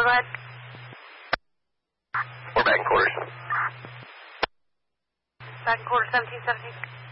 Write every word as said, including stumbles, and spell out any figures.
go ahead. We're back in quarters. Back in quarter seventeen seventeen.